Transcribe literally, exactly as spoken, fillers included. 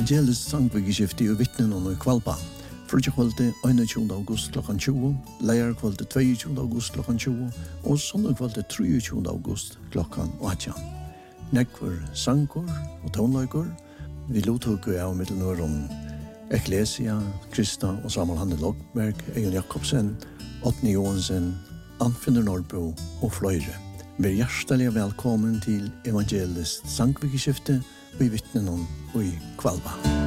Evangelisk sangvikeskifte og vittnen og i Kvalpa. Frutjekvalde einogtjúgunda august klokkan tjúgu, leierkvalde tveiogtjúgunda august klokkan tjúgu og sondagkvalde treogtjúgunda august klokkan átjan. Nekvar sangur og tónleikur. Vi lottoku av middelnøren Ecclesia, Krista og Samuel Hanne Lokberg, Egon Jakobsen, Otni Johansen, Anfinnur Norrbo og fløyre. Vær hjertelig velkommen til Evangelisk sangvikeskifte og i vittnen og i Kvalpa.